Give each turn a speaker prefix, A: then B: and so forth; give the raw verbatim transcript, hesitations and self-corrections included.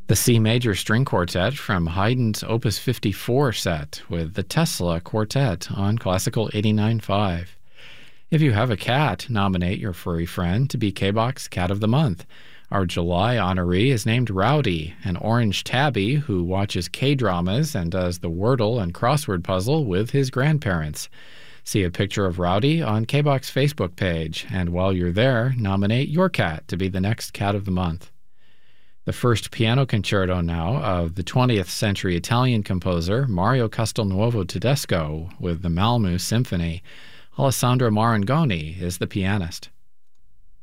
A: The C Major String Quartet from Haydn's Opus fifty-four set with the Tesla Quartet on Classical eighty-nine point five. If you have a cat, nominate your furry friend to be K-BOX Cat of the Month. Our July honoree is named Rowdy, an orange tabby who watches K-dramas and does the Wordle and crossword puzzle with his grandparents. See a picture of Rowdy on K-BOX Facebook page, and while you're there, nominate your cat to be the next Cat of the Month. The first piano concerto now of the twentieth century Italian composer Mario Castelnuovo Tedesco with the Malmö Symphony. Alessandro Marangoni is the pianist.